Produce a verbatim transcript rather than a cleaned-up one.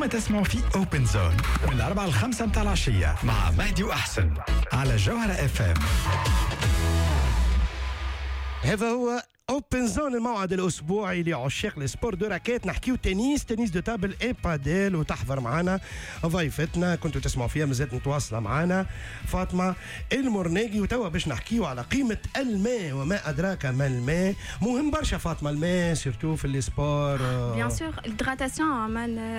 انتم تسمعوا في اوبن زون من الأربعة الخمسة متاع العشية مع مهدي وأحسن على جوهرة اف ام. هذا هو اوبن زون، الموعد الاسبوعي لعشاق السبور دو راكيت. نحكيو تنس تنس دو تابل اي باديل، وتحضر معنا ضيفتنا كنتوا تسمعوا فيها مازالت متواصله معنا فاطمه المرناقي. وتوا باش نحكيو على قيمه الماء وما ادراك ما الماء. مهم برشا فاطمه الماء سيرتو في السبور. بيان سور الهيدراتاسيون